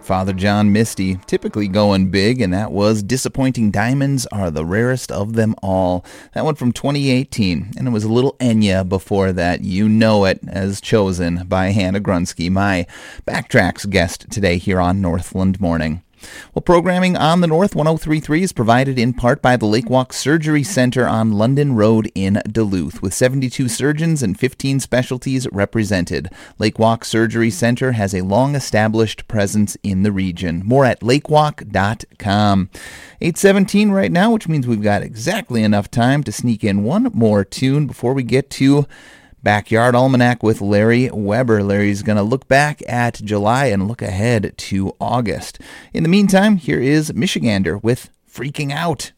Father John Misty, typically going big, and that was Disappointing Diamonds Are the Rarest of Them All. That one from 2018, and it was a little Enya before that. You Know It, as chosen by Hannah Grunsky, my Backtracks guest today here on Northland Morning. Well, programming on the North 103.3 is provided in part by the Lakewalk Surgery Center on London Road in Duluth, with 72 surgeons and 15 specialties represented. Lakewalk Surgery Center has a long-established presence in the region. More at lakewalk.com. 8:17 right now, which means we've got exactly enough time to sneak in one more tune before we get to Backyard Almanac with Larry Weber. Larry's going to look back at July and look ahead to August. In the meantime, here is Michigander with Freaking Out.